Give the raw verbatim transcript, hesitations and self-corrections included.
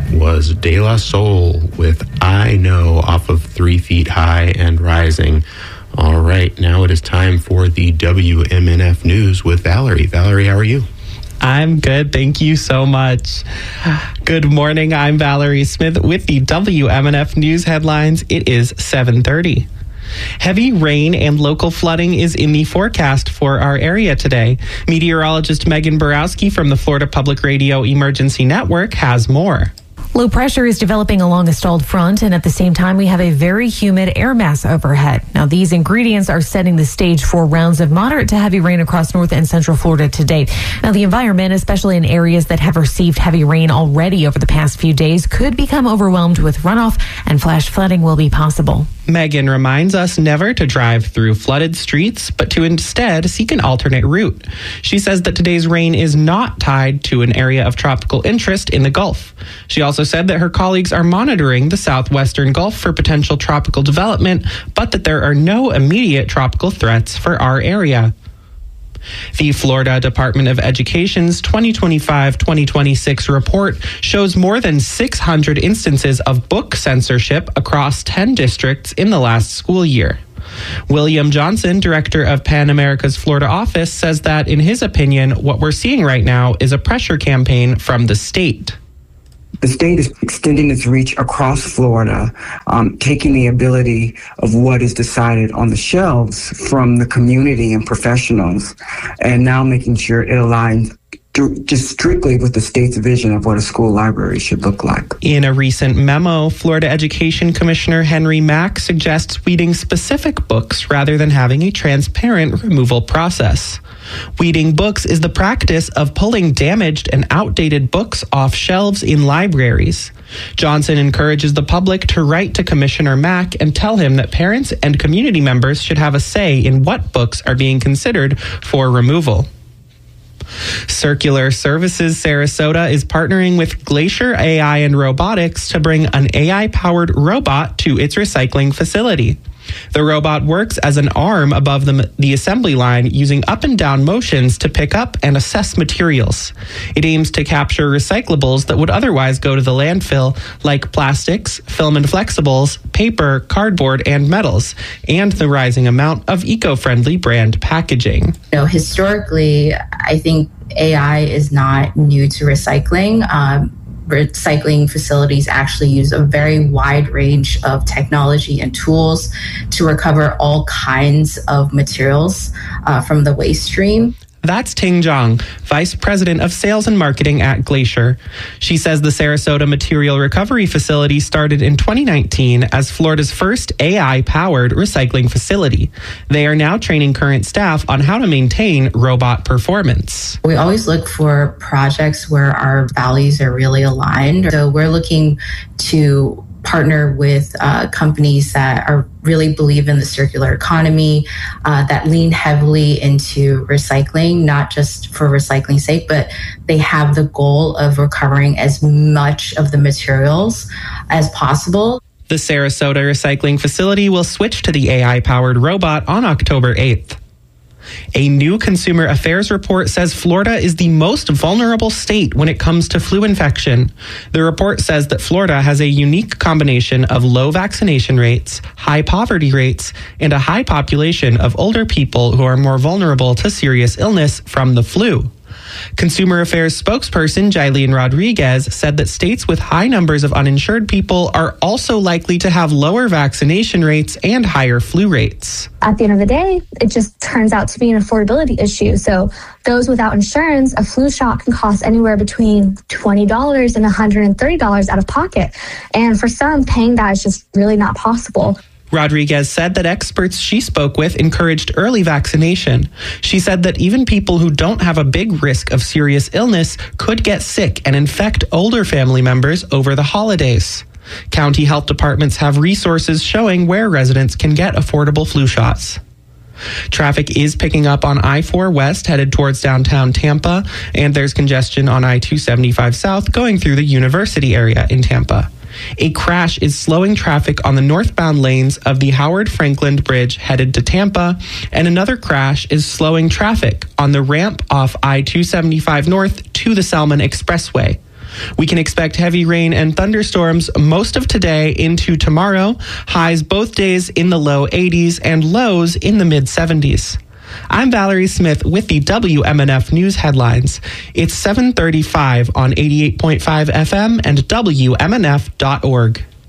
was De La Soul with I Know off of Three Feet High and Rising. All right, now it is time for the W M N F News with Valerie. Valerie, how are you? I'm good. Thank you so much. Good morning. I'm Valerie Smith with the W M N F News headlines. It is seven thirty. Heavy rain and local flooding is in the forecast for our area today. Meteorologist Megan Borowski from the Florida Public Radio Emergency Network has more. Low pressure is developing along a stalled front, and at the same time, we have a very humid air mass overhead. Now, these ingredients are setting the stage for rounds of moderate to heavy rain across north and central Florida to date. Now, the environment, especially in areas that have received heavy rain already over the past few days, could become overwhelmed with runoff, and flash flooding will be possible. Megan reminds us never to drive through flooded streets, but to instead seek an alternate route. She says that today's rain is not tied to an area of tropical interest in the Gulf. She also said that her colleagues are monitoring the southwestern Gulf for potential tropical development, but that there are no immediate tropical threats for our area. The Florida Department of Education's twenty twenty-five twenty twenty-six report shows more than six hundred instances of book censorship across ten districts in the last school year. William Johnson, director of Pan America's Florida office, says that, in his opinion, what we're seeing right now is a pressure campaign from the state. The state is extending its reach across Florida, um, taking the ability of what is decided on the shelves from the community and professionals, and now making sure it aligns just strictly with the state's vision of what a school library should look like. In a recent memo, Florida Education Commissioner Henry Mack suggests weeding specific books rather than having a transparent removal process. Weeding books is the practice of pulling damaged and outdated books off shelves in libraries. Johnson encourages the public to write to Commissioner Mack and tell him that parents and community members should have a say in what books are being considered for removal. Circular Services Sarasota is partnering with Glacier A I and Robotics to bring an A I-powered robot to its recycling facility. The robot works as an arm above the, the assembly line, using up and down motions to pick up and assess materials. It aims to capture recyclables that would otherwise go to the landfill, like plastics, film and flexibles, paper, cardboard, and metals, and the rising amount of eco-friendly brand packaging. You know, historically, I think A I is not new to recycling. Um, Recycling facilities actually use a very wide range of technology and tools to recover all kinds of materials uh, from the waste stream. That's Ting Zhang, Vice President of Sales and Marketing at Glacier. She says the Sarasota Material Recovery Facility started in twenty nineteen as Florida's first A I-powered recycling facility. They are now training current staff on how to maintain robot performance. We always look for projects where our values are really aligned. So we're looking to partner with uh, companies that are really believe in the circular economy, uh, that lean heavily into recycling, not just for recycling's sake, but they have the goal of recovering as much of the materials as possible. The Sarasota Recycling Facility will switch to the A I-powered robot on October eighth. A new Consumer Affairs report says Florida is the most vulnerable state when it comes to flu infection. The report says that Florida has a unique combination of low vaccination rates, high poverty rates, and a high population of older people who are more vulnerable to serious illness from the flu. Consumer Affairs spokesperson Jailene Rodriguez said that states with high numbers of uninsured people are also likely to have lower vaccination rates and higher flu rates. At the end of the day, it just turns out to be an affordability issue. So those without insurance, a flu shot can cost anywhere between twenty dollars and one hundred thirty dollars out of pocket. And for some, paying that is just really not possible. Rodriguez said that experts she spoke with encouraged early vaccination. She said that even people who don't have a big risk of serious illness could get sick and infect older family members over the holidays. County health departments have resources showing where residents can get affordable flu shots. Traffic is picking up on I four West headed towards downtown Tampa, and there's congestion on I two seventy-five South going through the University area in Tampa. A crash is slowing traffic on the northbound lanes of the Howard Franklin Bridge headed to Tampa, and another crash is slowing traffic on the ramp off I two seventy-five North to the Salmon Expressway. We can expect heavy rain and thunderstorms most of today into tomorrow. Highs both days in the low eighties and lows in the mid seventies. I'm Valerie Smith with the W M N F News headlines. It's seven thirty-five on eighty-eight point five F M and W M N F dot org.